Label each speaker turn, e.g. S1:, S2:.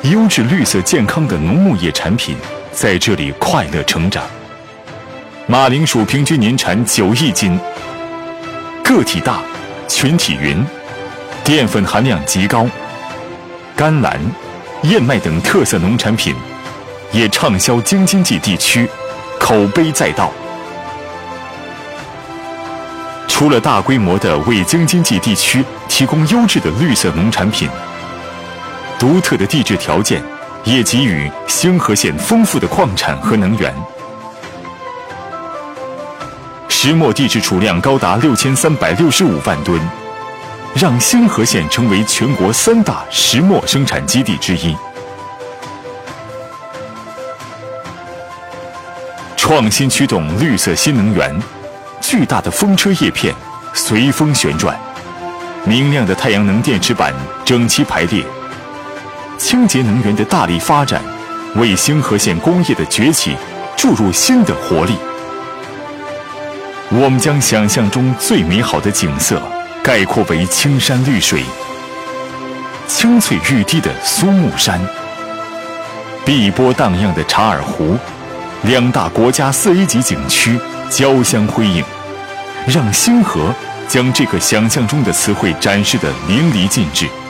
S1: 优质绿色健康的农牧业产品在这里快乐成长。马铃薯平均年产9亿斤，个体大，群体匀，淀粉含量极高。甘蓝、燕麦等特色农产品也畅销京津冀地区，口碑载道。除了大规模的为京津冀地区提供优质的绿色农产品，独特的地质条件也给予兴和县丰富的矿产和能源。石墨地质储量高达6365万吨，让兴和县成为全国3大石墨生产基地之一。创新驱动绿色新能源，巨大的风车叶片随风旋转，明亮的太阳能电池板整齐排列，清洁能源的大力发展，为兴和县工业的崛起注入新的活力。我们将想象中最美好的景色概括为青山绿水、青翠欲滴的苏木山、碧波荡漾的察尔湖，2大国家4A级景区交相辉映，让兴和将这个想象中的词汇展示得淋漓尽致。